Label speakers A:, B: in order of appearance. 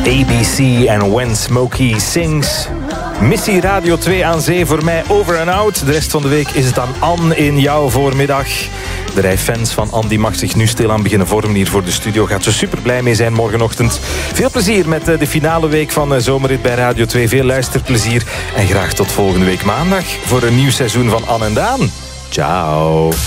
A: ABC en When Smokey Sings. Missie Radio 2 aan zee voor mij over en out. De rest van de week is het aan Anne in jouw voormiddag. De rij fans van Anne die mag zich nu stilaan beginnen vormen hier voor de studio. Gaat ze super blij mee zijn morgenochtend. Veel plezier met de finale week van Zomerrit bij Radio 2. Veel luisterplezier. En graag tot volgende week maandag voor een nieuw seizoen van Anne en Daan. Ciao.